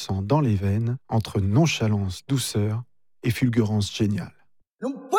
sang dans les veines entre nonchalance, douceur et fulgurance géniale.